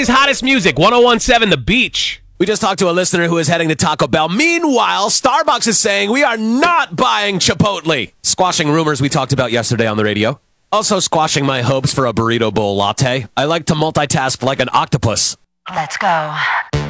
LA's hottest music, 1017 The Beach. We just talked to a listener who is heading to Taco Bell. Meanwhile, Starbucks is saying we are not buying Chipotle. Squashing rumors we talked about yesterday on the radio. Also squashing my hopes for a burrito bowl latte. I like to multitask like an octopus. Let's go.